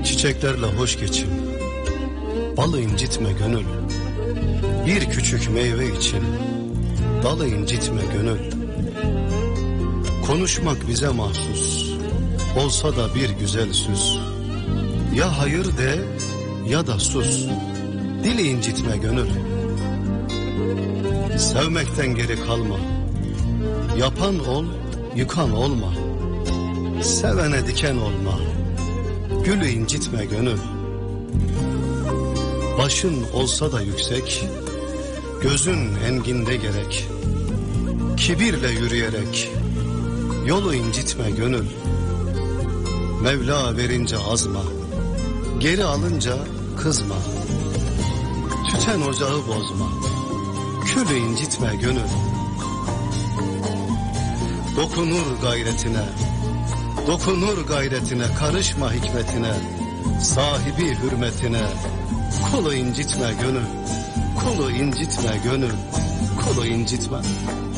Çiçeklerle hoş geçin, balı incitme gönül. Bir küçük meyve için dalı incitme gönül. Konuşmak bize mahsus, olsa da bir güzel süs. Ya hayır de ya da sus, dili incitme gönül. Sevmekten geri kalma, yapan ol, yıkan olma. Sevene diken olma, gülü incitme gönül. Başın olsa da yüksek, gözün enginde gerek. Kibirle yürüyerek yolu incitme gönül. Mevla verince azma, geri alınca kızma. Tüten ocağı bozma, külü incitme gönül. Dokunur gayretine, karışma hikmetine, sahibi hürmetine. Kulu incitme gönül, kulu incitme gönül, kulu incitme.